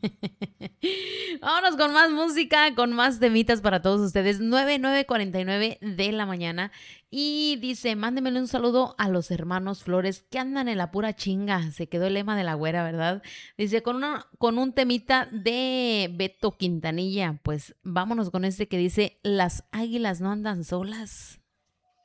Vámonos con más música, con más temitas para todos ustedes. 9:49 de la mañana. Y dice, mándemele un saludo a los hermanos Flores que andan en la pura chinga. Se quedó el lema de la güera, ¿verdad? Dice, con un temita de Beto Quintanilla. Pues vámonos con este que dice, las águilas no andan solas.